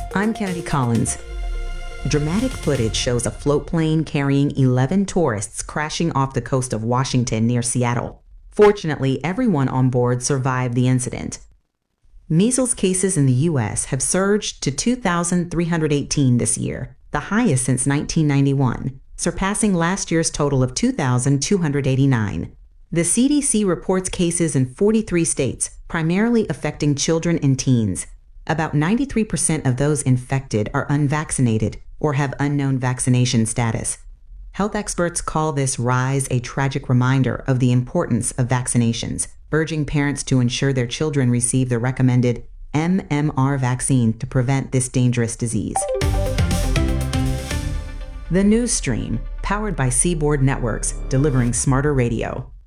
I'm Kennedy Collins. Dramatic footage shows a float plane carrying 11 tourists crashing off the coast of Washington near Seattle. Fortunately, everyone on board survived the incident. Measles cases in the U.S. have surged to 2,318 this year, the highest since 1991, surpassing last year's total of 2,289. The CDC reports cases in 43 states, primarily affecting children and teens. About 93% of those infected are unvaccinated or have unknown vaccination status. Health experts call this rise a tragic reminder of the importance of vaccinations, urging parents to ensure their children receive the recommended MMR vaccine to prevent this dangerous disease. The News Stream, powered by Seaboard Networks, delivering smarter radio.